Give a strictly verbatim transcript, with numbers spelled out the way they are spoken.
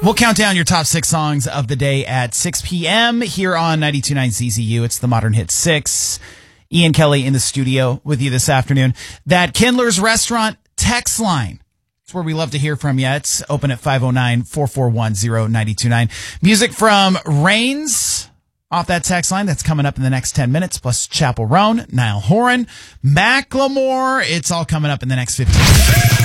We'll count down your top six songs of the day at six p.m. here on ninety-two point nine Z Z U. It's the Modern Hit six. Ian Kelly in the studio with you this afternoon. That Kindler's Restaurant text line. It's where we love to hear from you. It's open at five oh nine, four four one, oh nine two nine. Music from Reigns off that text line. That's coming up in the next ten minutes, plus Chapel Roan, Niall Horan, Macklemore. It's all coming up in the next fifteen minutes.